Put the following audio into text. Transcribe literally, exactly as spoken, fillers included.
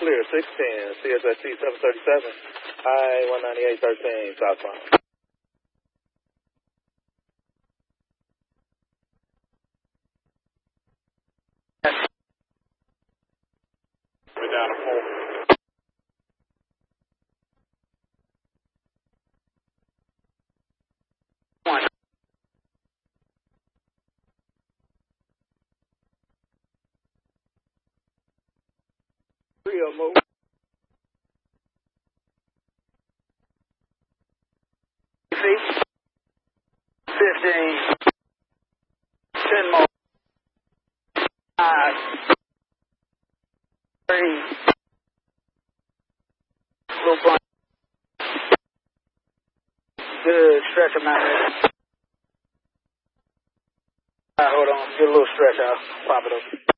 clear, six ten, C S S T seven thirty-seven, I one ninety-eight thirteen, southbound. We're down to four. One. Three of them. fifteen, ten more, five, three, little blunt. Good, stretch them out there. All right, hold on, get a little stretch out, pop it up.